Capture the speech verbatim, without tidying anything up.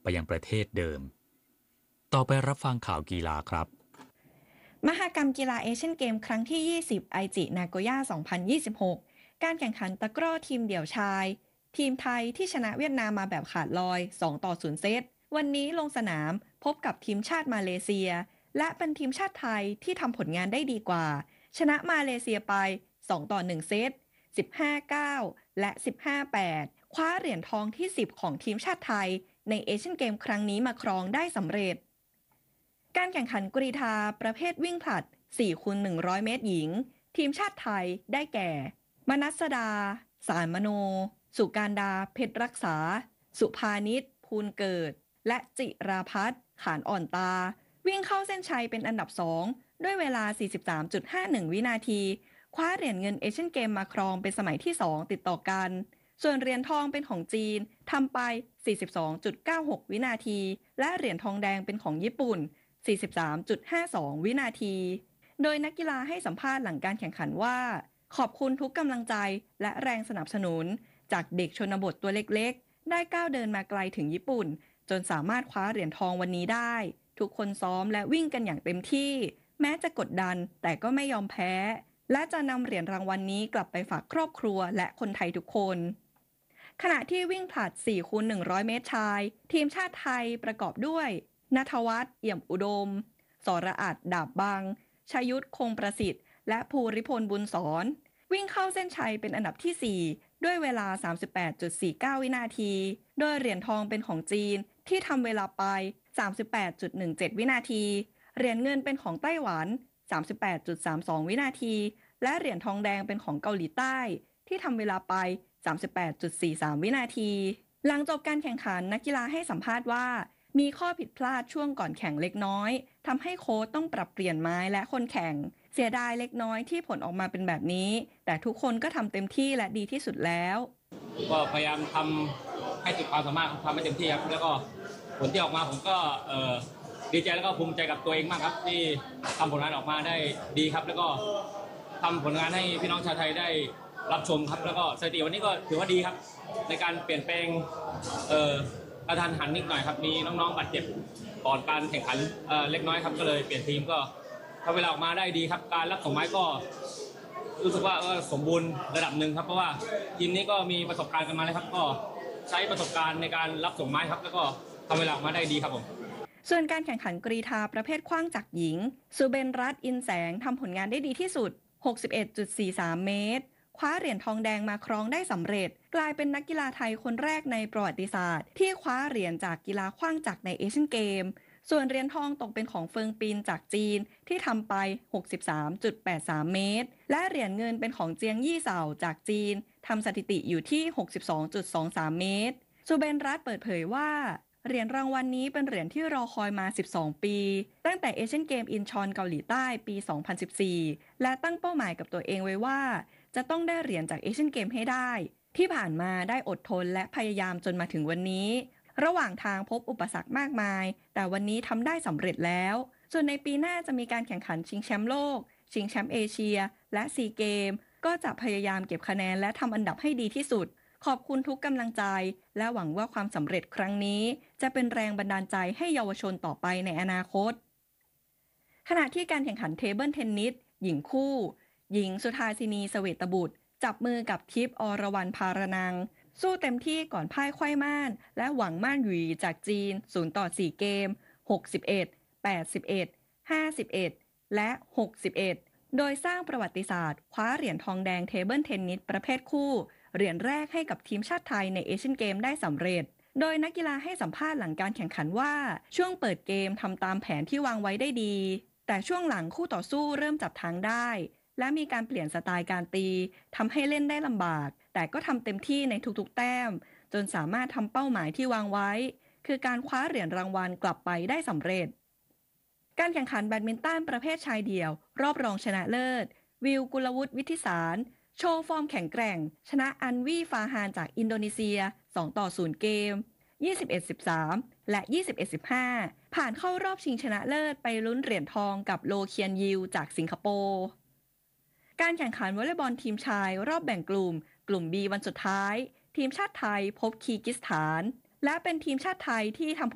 ไปยังประเทศเดิมต่อไปรับฟังข่าวกีฬาครับมหกรรมกีฬาเอเชียนเกมครั้งที่ ยี่สิบ ไอจินาโกย่า สองพันยี่สิบหก การแข่งขันตะกร้อทีมเดี่ยวชาย ทีมไทยที่ชนะเวียดนามมาแบบขาดลอย สองต่อศูนย์ เซต วันนี้ลงสนามพบกับทีมชาติมาเลเซีย และเป็นทีมชาติไทยที่ทำผลงานได้ดีกว่า ชนะมาเลเซียไป สองต่อหนึ่ง เซต สิบห้า เก้า และ สิบห้า แปด คว้าเหรียญทองที่ สิบ ของทีมชาติไทยในเอเชียนเกมครั้งนี้มาครองได้สำเร็จ การแข่งขันกรีฑาประเภทวิ่งผลัด สี่คูณหนึ่งร้อย เมตรหญิง ทีมชาติไทยได้แก่ มนัสดา สารมโน สุการดา เพชรรักษา สุภานิช ภูลเกิด และจิราพัฒน์ ขานอ่อนตา วิ่งเข้าเส้นชัยเป็นอันดับสองด้วยเวลา สี่สิบสามจุดห้าหนึ่ง วินาที คว้าเหรียญเงินเอเชียนเกมมาครองเป็นสมัยที่สองติดต่อกัน ส่วนเหรียญทองเป็นของจีนทำไป สี่สิบสองจุดเก้าหก วินาที และเหรียญทองแดงเป็นของญี่ปุ่น สี่สิบสามจุดห้าสอง วินาที โดยนักกีฬาให้สัมภาษณ์หลังการแข่งขันว่าขอบคุณทุกกำลังใจและแรงสนับสนุนจากเด็กชนบทตัวเล็กๆได้ก้าวเดินมาไกลถึงญี่ปุ่นจนสามารถคว้าเหรียญทองวันนี้ได้ทุกคนซ้อมและวิ่งกันอย่างเต็มที่แม้จะกดดันแต่ก็ไม่ยอมแพ้และจะนำเหรียญรางวัลนี้กลับไปฝากครอบครัวและคนไทยทุกคนขณะที่วิ่งผลัด สี่คูณหนึ่งร้อย เมตรชายทีมชาติไทยประกอบด้วยณัฐวัฒน์ เอี่ยมอุดม สรอัด ดาบบัง ชยุทธ คงประสิทธิ์ และภูริพล บุญสอน วิ่งเข้าเส้นชัยเป็นอันดับที่ สี่ ด้วยเวลา สามสิบแปดจุดสี่เก้า วินาที โดยเหรียญทองเป็นของจีนที่ทำเวลาไป สามสิบแปดจุดหนึ่งเจ็ด วินาที เหรียญเงินเป็นของไต้หวัน สามสิบแปดจุดสามสอง วินาที และเหรียญทองแดงเป็นของเกาหลีใต้ที่ทำเวลาไป สามสิบแปดจุดสี่สาม วินาที หลังจบการแข่งขันนักกีฬาให้สัมภาษณ์ว่ามีข้อผิดพลาดช่วงก่อนแข่งเล็กน้อยทำให้โค้ชต้องปรับเปลี่ยนไม้และคนแข่งเสียดายเล็กน้อยที่ผลออกมาเป็นแบบนี้แต่ทุกคนก็ทำเต็มที่และดีที่สุดแล้วก็พยายามทำให้สุดความสามารถทำให้เต็มที่ครับแล้วก็ผลที่ออกมาผมก็เอ่อดีใจแล้วก็ภูมิใจกับตัวเองมากครับที่ทำผลงานออกมาได้ดีครับแล้วก็ทำผลงานให้พี่น้องชาวไทยได้รับชมครับแล้วก็สถิติวันนี้ก็ถือว่าดีครับในการเปลี่ยนแปลงเอ่อกระทันหันนิดหน่อยครับมีน้องๆบาดเจ็บก่อนการแข่งขันเอ่อเล็กน้อยครับก็เลยเปลี่ยนทีมก็ทำเวลาออกมาได้ดีครับการรับส่งไม้ก็รู้สึกว่าสมบูรณ์ระดับหนึ่งครับเพราะว่าทีมนี้ก็มีประสบการณ์กันมาแล้วครับก็ใช้ประสบการณ์ในการรับส่งไม้ครับแล้วก็ทำเวลาออกมาได้ดีครับผมส่วนการแข่งขันกรีฑาประเภทขว้างจักรหญิงสุเบนรัตน์อินแสงทำผลงานได้ดีที่สุด หกสิบเอ็ดจุดสี่สาม เมตรคว้าเหรียญทองแดงมาครองได้สำเร็จกลายเป็นนักกีฬาไทยคนแรกในประวัติศาสตร์ที่คว้าเหรียญจากกีฬาขว้างจักรในเอเชียนเกมส่วนเหรียญทองตกเป็นของเฟิงปินจากจีนที่ทำไป หกสิบสามจุดแปดสาม เมตรและเหรียญเงินเป็นของเจียงยี่เซาจากจีนทำสถิติอยู่ที่ หกสิบสองจุดสองสาม เมตรสุเบนรัตน์เปิดเผยว่าเหรียญรางวัล น, นี้เป็นเหรียญที่รอคอยมา สิบสอง ปี ตั้งแต่เอเชียนเกมอินชอนเกาหลีใต้ปี สองพันสิบสี่ และตั้งเป้าหมายกับตัวเองไว้ว่าจะต้องได้เหรียญจากเอเชียนเกมให้ได้ ที่ผ่านมาได้อดทนและพยายามจนมาถึงวันนี้ ระหว่างทางพบอุปสรรคมากมาย แต่วันนี้ทำได้สำเร็จแล้ว ส่วนในปีหน้าจะมีการแข่งขันชิงแชมป์โลก ชิงแชมป์เอเชีย และซีเกม ก็จะพยายามเก็บคะแนนและทำอันดับให้ดีที่สุดขอบคุณทุกกำลังใจและหวังว่าความสำเร็จครั้งนี้จะเป็นแรงบันดาลใจให้เยาวชนต่อไปในอนาคตขณะที่การแข่งขันเทเบิลเทนนิสหญิงคู่หญิงสุธาสินีเสวตบุตรจับมือกับทิพย์อรวรรณภารนังสู้เต็มที่ก่อนพ่ายไขว้ม่านและหวังม่านหวีจากจีนศูนย์ต่อสี่เกมหกสิบเอ็ด แปดสิบเอ็ด ห้าสิบเอ็ดและหกสิบเอ็ดโดยสร้างประวัติศาสตร์คว้าเหรียญทองแดงเทเบิลเทนนิสประเภทคู่เหรียญแรกให้กับทีมชาติไทยในเอเชียนเกมได้สำเร็จโดยนักกีฬาให้สัมภาษณ์หลังการแข่งขันว่าช่วงเปิดเกมทำตามแผนที่วางไว้ได้ดีแต่ช่วงหลังคู่ต่อสู้เริ่มจับทางได้และมีการเปลี่ยนสไตล์การตีทำให้เล่นได้ลำบากแต่ก็ทำเต็มที่ในทุกๆแต้มจนสามารถทำเป้าหมายที่วางไว้คือการคว้าเหรียญรางวัลกลับไปได้สำเร็จการแข่งขันแบดมินตันประเภทชายเดี่ยวรอบรองชนะเลิศวิวกุลวุฒิวิทิสารโชว์ฟอร์มแข็งแกร่งชนะอันวีฟาฮานจากอินโดนีเซียสองต่อศูนย์เกม ยี่สิบเอ็ด สิบสาม และ ยี่สิบเอ็ด สิบห้า ผ่านเข้ารอบชิงชนะเลิศไปลุ้นเหรียญทองกับโลเคียนยิวจากสิงคโปร์การแข่งขันวอลเลย์บอลทีมชายรอบแบ่งกลุ่มกลุ่ม บี วันสุดท้ายทีมชาติไทยพบคีร์กิสถานและเป็นทีมชาติไทยที่ทำ